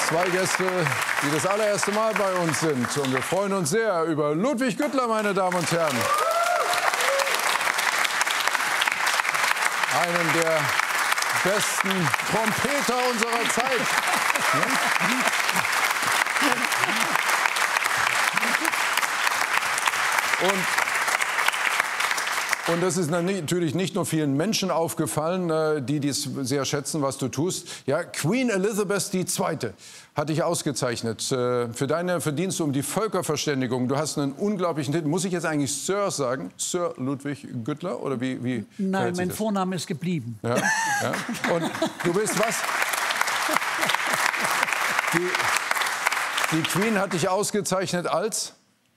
Zwei Gäste, die das allererste Mal bei uns sind. Und wir freuen uns sehr über Ludwig Güttler, meine Damen und Herren. Einen der besten Trompeter unserer Zeit. Und das ist natürlich nicht nur vielen Menschen aufgefallen, die dies sehr schätzen, was du tust. Ja, Queen Elizabeth II. hat dich ausgezeichnet für deine Verdienste um die Völkerverständigung. Du hast einen unglaublichen Titel. Muss ich jetzt eigentlich Sir sagen? Sir Ludwig Güttler? Oder wie Nein, mein Vorname ist geblieben. Ja, ja. Und du bist was? Die Queen hat dich ausgezeichnet als?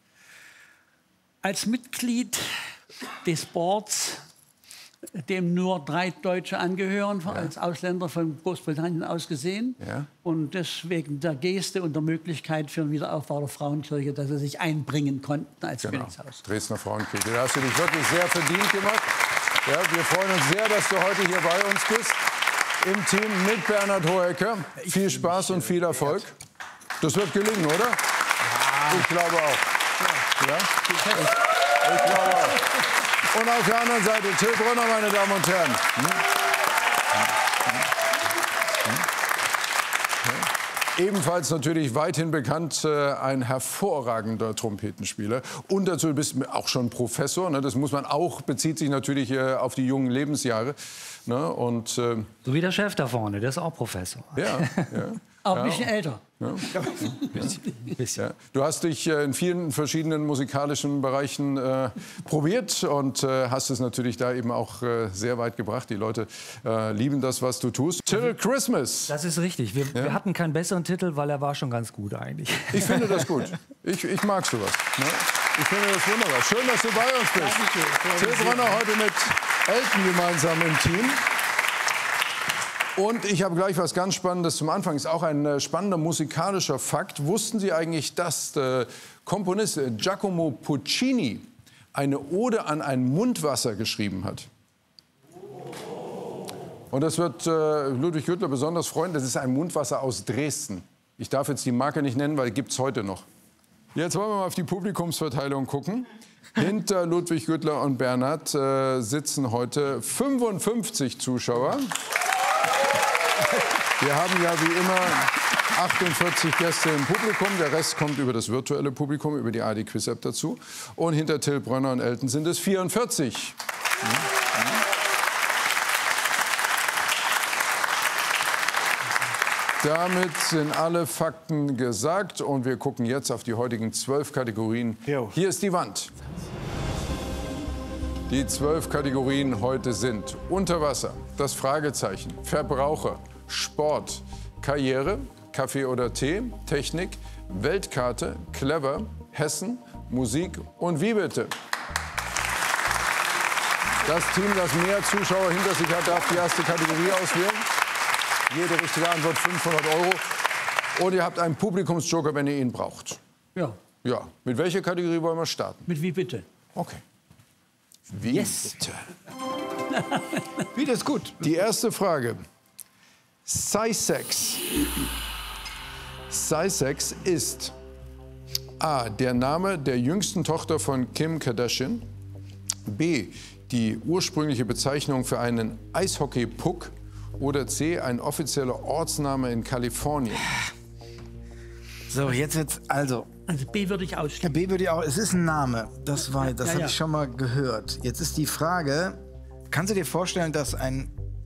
Als Mitglied des Boards, dem nur 3 Deutsche angehören, ja, als Ausländer von Großbritannien aus gesehen. Ja. Und deswegen der Geste und der Möglichkeit für den Wiederaufbau der Frauenkirche, dass sie sich einbringen konnten als Königshaus. Dresdner Frauenkirche. Da hast du dich wirklich sehr verdient gemacht. Ja, wir freuen uns sehr, dass du heute hier bei uns bist. Im Team mit Bernhard Hoëcker. Viel Spaß und viel Erfolg. Das wird gelingen, oder? Ja. Ich glaube auch. Ja? Ich glaube auch. Und auf der anderen Seite Till Brönner, meine Damen und Herren. Ebenfalls natürlich weithin bekannt, ein hervorragender Trompetenspieler. Und dazu bist du auch schon Professor. Ne? Das muss man auch, bezieht sich natürlich auf die jungen Lebensjahre. Ne? Und, so wie der Chef da vorne, der ist auch Professor. Ja, ja. Auch ein bisschen älter. Ja. Ja. Du hast dich in vielen verschiedenen musikalischen Bereichen probiert und hast es natürlich da eben auch sehr weit gebracht. Die Leute lieben das, was du tust. Till Christmas. Das ist richtig. Wir hatten keinen besseren Titel, weil er war schon ganz gut eigentlich. Ich finde das gut. Ich mag sowas. Ne? Ich finde das wunderbar. Schön, dass du bei uns bist. Till Brönner heute mit Elton gemeinsam im Team. Und ich habe gleich was ganz Spannendes zum Anfang. Ist auch ein spannender musikalischer Fakt. Wussten Sie eigentlich, dass der Komponist Giacomo Puccini eine Ode an ein Mundwasser geschrieben hat? Und das wird Ludwig Güttler besonders freuen. Das ist ein Mundwasser aus Dresden. Ich darf jetzt die Marke nicht nennen, weil die gibt es heute noch. Jetzt wollen wir mal auf die Publikumsverteilung gucken. Hinter Ludwig Güttler und Bernhard sitzen heute 55 Zuschauer. Wir haben ja wie immer 48 Gäste im Publikum. Der Rest kommt über das virtuelle Publikum, über die ARD Quiz App dazu. Und hinter Till Brönner und Elton sind es 44. Damit sind alle Fakten gesagt. Und wir gucken jetzt auf die heutigen 12 Kategorien. Hier ist die Wand. Die 12 Kategorien heute sind Unterwasser, das Fragezeichen, Verbraucher, Sport, Karriere, Kaffee oder Tee, Technik, Weltkarte, Clever, Hessen, Musik und wie bitte? Das Team, das mehr Zuschauer hinter sich hat, darf die erste Kategorie auswählen. Jede richtige Antwort 500 €. Und ihr habt einen Publikumsjoker, wenn ihr ihn braucht. Ja. Ja. Mit welcher Kategorie wollen wir starten? Mit wie bitte? Okay. Wie bitte? Wie, das ist gut. Die erste Frage. Sysex. Sysex ist A. der Name der jüngsten Tochter von Kim Kardashian, B. die ursprüngliche Bezeichnung für einen Eishockey-Puck oder C. ein offizieller Ortsname in Kalifornien. So, jetzt Also B würde ich ausschließen. Ja, B würde ich auch. Es ist ein Name. Das habe ich schon mal gehört. Jetzt ist die Frage: Kannst du dir vorstellen, dass ein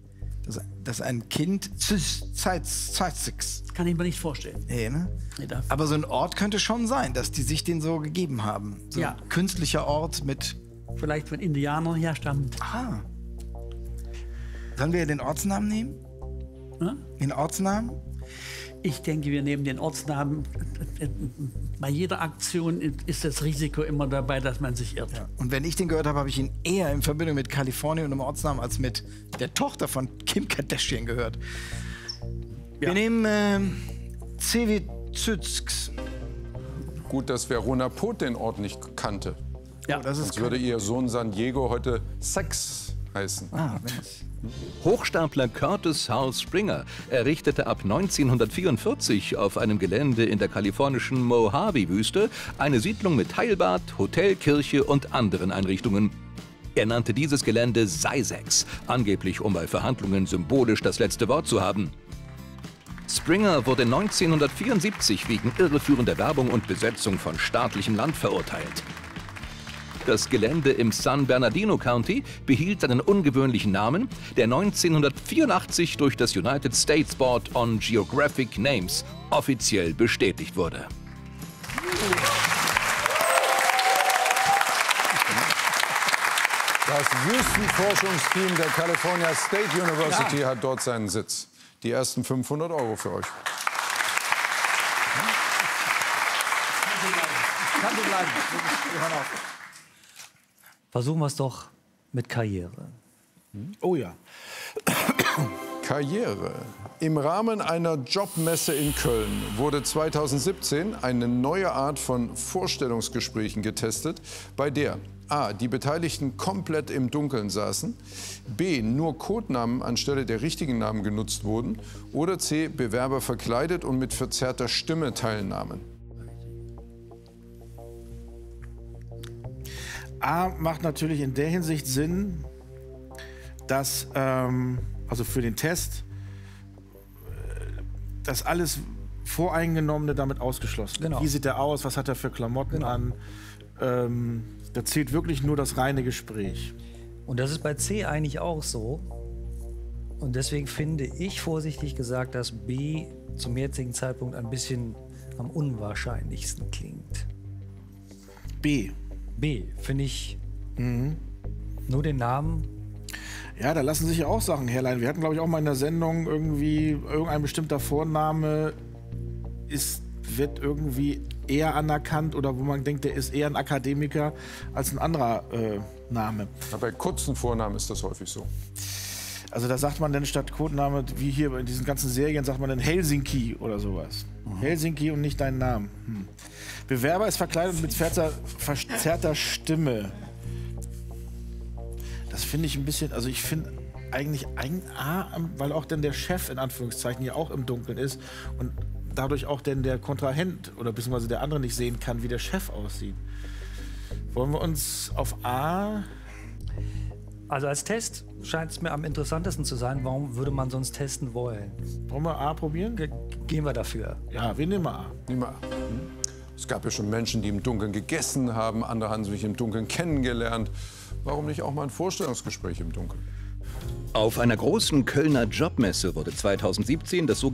Kind Sysex? Kann ich mir nicht vorstellen. Nee, ne? Nee, aber so ein Ort könnte schon sein, dass die sich den so gegeben haben. So ein künstlicher Ort mit. Vielleicht von Indianern herstammt. Aha. Sollen wir den Ortsnamen nehmen? Hm? Den Ortsnamen? Ich denke, wir nehmen den Ortsnamen. Bei jeder Aktion ist das Risiko immer dabei, dass man sich irrt. Ja. Und wenn ich den gehört habe, habe ich ihn eher in Verbindung mit Kalifornien und einem Ortsnamen als mit der Tochter von Kim Kardashian gehört. Ja. Wir nehmen Cevizüx. Gut, dass Verona Pot den Ort nicht kannte. Ja, das ist. Sonst würde ihr Sohn San Diego heute Sex heißen. Hochstapler Curtis Howell Springer errichtete ab 1944 auf einem Gelände in der kalifornischen Mojave-Wüste eine Siedlung mit Heilbad, Hotel, Kirche und anderen Einrichtungen. Er nannte dieses Gelände Sisex, angeblich um bei Verhandlungen symbolisch das letzte Wort zu haben. Springer wurde 1974 wegen irreführender Werbung und Besetzung von staatlichem Land verurteilt. Das Gelände im San Bernardino County behielt seinen ungewöhnlichen Namen, der 1984 durch das United States Board on Geographic Names offiziell bestätigt wurde. Das Wüstenforschungsteam der California State University hat dort seinen Sitz. Die ersten 500 € für euch. Kann so bleiben. Wir hören auf. Versuchen wir es doch mit Karriere. Oh ja. Karriere. Im Rahmen einer Jobmesse in Köln wurde 2017 eine neue Art von Vorstellungsgesprächen getestet, bei der a. die Beteiligten komplett im Dunkeln saßen, b. nur Codenamen anstelle der richtigen Namen genutzt wurden oder c. Bewerber verkleidet und mit verzerrter Stimme teilnahmen. A macht natürlich in der Hinsicht Sinn, dass, also für den Test, dass alles Voreingenommene damit ausgeschlossen. Genau. Wie sieht er aus, was hat er für Klamotten an? Da zählt wirklich nur das reine Gespräch. Und das ist bei C eigentlich auch so. Und deswegen finde ich vorsichtig gesagt, dass B zum jetzigen Zeitpunkt ein bisschen am unwahrscheinlichsten klingt. B. B, finde ich nur den Namen. Ja, da lassen sich ja auch Sachen herleiten. Wir hatten, glaube ich, auch mal in der Sendung irgendwie irgendein bestimmter Vorname wird irgendwie eher anerkannt oder wo man denkt, der ist eher ein Akademiker als ein anderer Name. Aber bei kurzen Vornamen ist das häufig so. Also da sagt man dann statt Codename, wie hier in diesen ganzen Serien, sagt man dann Helsinki oder sowas. Helsinki und nicht deinen Namen. Bewerber ist verkleidet mit verzerrter Stimme. Das finde ich ein bisschen, also ich finde eigentlich ein A, weil auch dann der Chef in Anführungszeichen ja auch im Dunkeln ist und dadurch auch denn der Kontrahent oder beziehungsweise der andere nicht sehen kann, wie der Chef aussieht. Wollen wir uns auf A... Also als Test scheint es mir am interessantesten zu sein. Warum würde man sonst testen wollen? Wollen wir A probieren? Gehen wir dafür. Ja, wir nehmen mal A. Nimm mal. Es gab ja schon Menschen, die im Dunkeln gegessen haben, andere haben sich im Dunkeln kennengelernt. Warum nicht auch mal ein Vorstellungsgespräch im Dunkeln? Auf einer großen Kölner Jobmesse wurde 2017 das sogenannte